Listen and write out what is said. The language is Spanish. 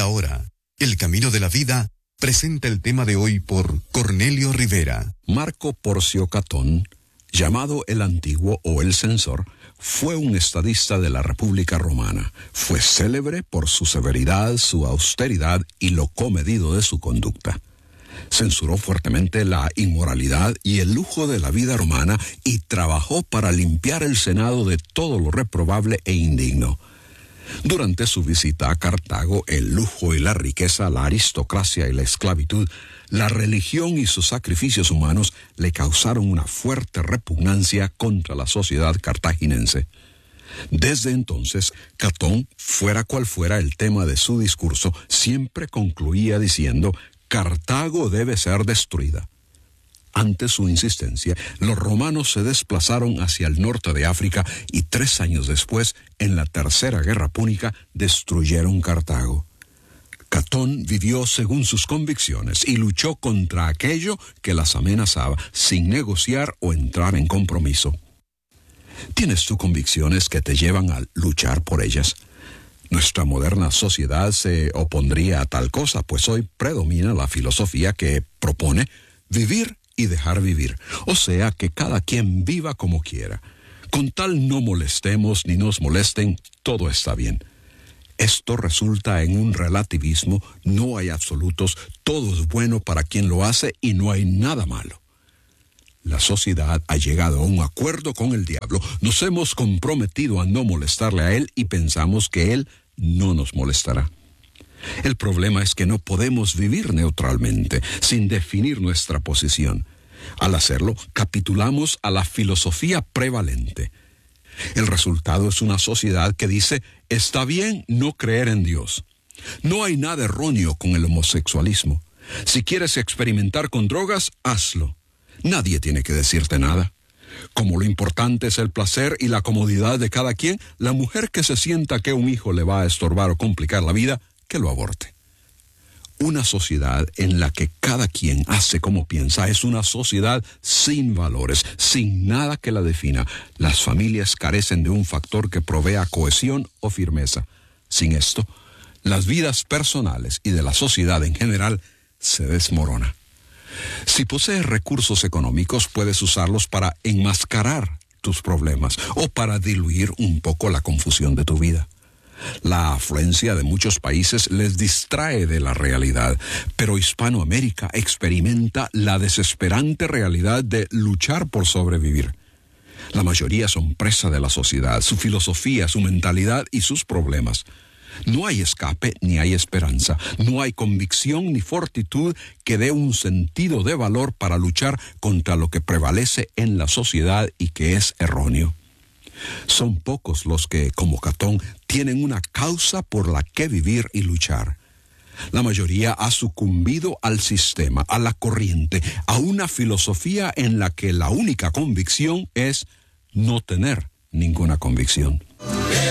ahora, El Camino de la Vida presenta el tema de hoy por Cornelio Rivera. Marco Porcio Catón, llamado el Antiguo o el Censor, fue un estadista de la República Romana. Fue célebre por su severidad, su austeridad y lo comedido de su conducta. Censuró fuertemente la inmoralidad y el lujo de la vida romana y trabajó para limpiar el Senado de todo lo reprobable e indigno. Durante su visita a Cartago, el lujo y la riqueza, la aristocracia y la esclavitud, la religión y sus sacrificios humanos le causaron una fuerte repugnancia contra la sociedad cartaginense. Desde entonces, Catón, fuera cual fuera el tema de su discurso, siempre concluía diciendo: Cartago debe ser destruida. Ante su insistencia, los romanos se desplazaron hacia el norte de África y 3 años después, en la Tercera Guerra Púnica, destruyeron Cartago. Catón vivió según sus convicciones y luchó contra aquello que las amenazaba, sin negociar o entrar en compromiso. ¿Tienes tú convicciones que te llevan a luchar por ellas? Nuestra moderna sociedad se opondría a tal cosa, pues hoy predomina la filosofía que propone vivir y dejar vivir, o sea, que cada quien viva como quiera. Con tal no molestemos ni nos molesten, todo está bien. Esto resulta en un relativismo, no hay absolutos, todo es bueno para quien lo hace y no hay nada malo. La sociedad ha llegado a un acuerdo con el diablo, nos hemos comprometido a no molestarle a él y pensamos que él no nos molestará. El problema es que no podemos vivir neutralmente, sin definir nuestra posición. Al hacerlo, capitulamos a la filosofía prevalente. El resultado es una sociedad que dice: está bien no creer en Dios. No hay nada erróneo con el homosexualismo. Si quieres experimentar con drogas, hazlo. Nadie tiene que decirte nada. Como lo importante es el placer y la comodidad de cada quien, la mujer que se sienta que un hijo le va a estorbar o complicar la vida, que lo aborte. Una sociedad en la que cada quien hace como piensa es una sociedad sin valores, sin nada que la defina. Las familias carecen de un factor que provea cohesión o firmeza. Sin esto, las vidas personales y de la sociedad en general se desmorona. Si posees recursos económicos, puedes usarlos para enmascarar tus problemas o para diluir un poco la confusión de tu vida. La afluencia de muchos países les distrae de la realidad, pero Hispanoamérica experimenta la desesperante realidad de luchar por sobrevivir. La mayoría son presa de la sociedad, su filosofía, su mentalidad y sus problemas. No hay escape ni hay esperanza, no hay convicción ni fortitud que dé un sentido de valor para luchar contra lo que prevalece en la sociedad y que es erróneo. Son pocos los que, como Catón, tienen una causa por la que vivir y luchar. La mayoría ha sucumbido al sistema, a la corriente, a una filosofía en la que la única convicción es no tener ninguna convicción.